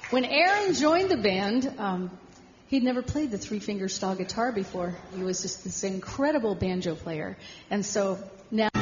When Aaron joined the band, he'd never played the three-finger style guitar before. He was just this incredible banjo player. And so now...